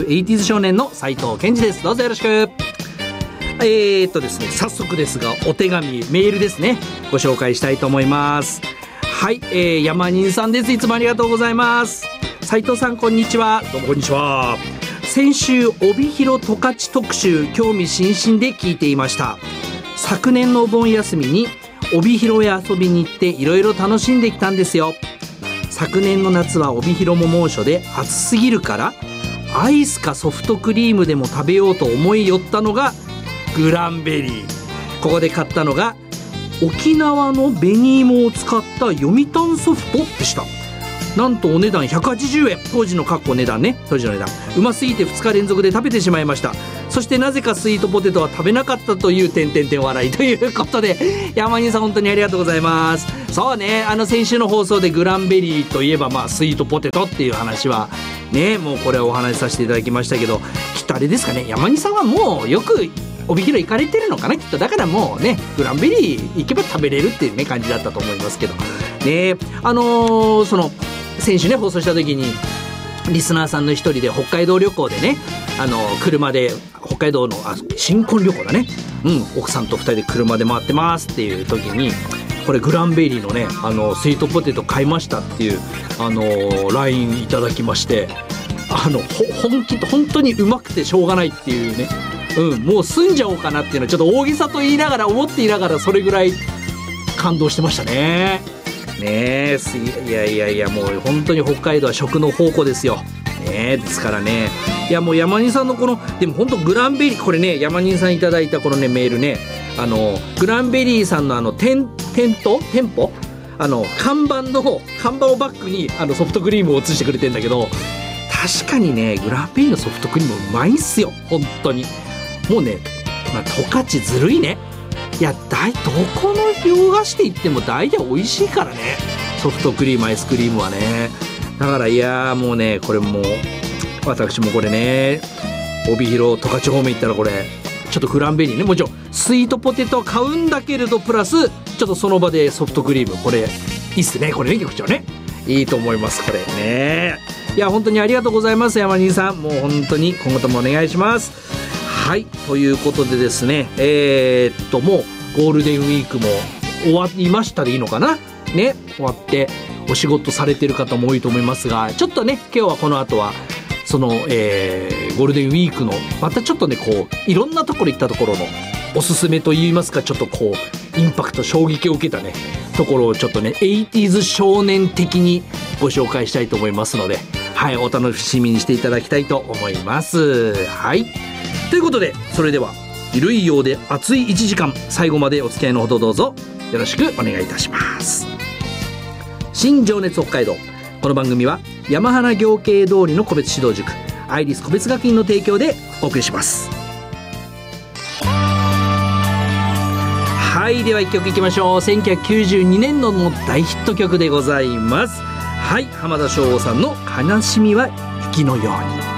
80s 少年の斉藤健二です。どうぞよろしく。ですね、早速ですがお手紙メールですね、ご紹介したいと思います。はい、山人さんです。いつもありがとうございます。斉藤さんこんにちは。どうもこんにちは。先週帯広十勝特集興味津々で聞いていました。昨年のお盆休みに帯広へ遊びに行っていろいろ楽しんできたんですよ。昨年の夏は帯広も猛暑で暑すぎるからアイスかソフトクリームでも食べようと思い寄ったのがグランベリー。ここで買ったのが沖縄の紅芋を使った読谷ソフトでした。なんとお値段180円。当時の値段ね、当時の値段。うますぎて2日連続で食べてしまいました。そしてなぜかスイートポテトは食べなかったという笑いということで、山人さん本当にありがとうございます。そうね、先週の放送でグランベリーといえばスイートポテトっていう話はね、もうこれお話しさせていただきましたけど、きっとあれですかね、山人さんはもうよく帯広行かれてるのかな、きっと。だからもうね、グランベリー行けば食べれるっていうね感じだったと思いますけどね。その先週ね放送した時にリスナーさんの一人で北海道旅行でね、車で北海道の新婚旅行だね、奥さんと2人で車で回ってますっていう時に、これグランベリーのねスイートポテト買いましたっていうLINE いただきまして、本当にうまくてしょうがないっていうね、もう住んじゃおうかなっていうのはちょっと大げさと言いながら思っていながら、それぐらい感動してましたね。ねえ、いやもう本当に北海道は食の宝庫ですよ。ね、ですからね、いやもう山人さんのでも本当グランベリー、これね山人さんいただいたこのねメールね、グランベリーさんの店舗看板をバックにソフトクリームを写してくれてんだけど、確かにねグランベリーのソフトクリームうまいんすよ本当に。もうね、十勝ずるいね。いやどこの洋菓子で行っても大体美味しいからね、ソフトクリームアイスクリームはね。だからいやもうね、これもう私もこれね、帯広十勝方面行ったらこれちょっとグランベリーね、もちろんスイートポテト買うんだけれどプラスちょっとその場でソフトクリーム、これいいっすね、これね局長ね、いいと思いますこれね。いや本当にありがとうございます山人さん、もう本当に今後ともお願いします。はい、ということでですね、もうゴールデンウィークも終わりましたでいいのかなね、終わってお仕事されてる方も多いと思いますが、ちょっとね今日はこの後はその、ゴールデンウィークのまたちょっとねいろんなところ行ったところのおすすめといいますか、ちょっとインパクト衝撃を受けたねところをちょっとね 80s 少年的にご紹介したいと思いますので、はい、お楽しみにしていただきたいと思います。はい、ということで、それではゆるいようで熱い1時間、最後までお付き合いのほどどうぞよろしくお願いいたします。新情熱北海道、この番組は山花行慶通りの個別指導塾アイリス個別学院の提供でお送りします。はい、では1曲いきましょう。1992年の大ヒット曲でございます。はい、浜田省吾さんの悲しみは雪のように。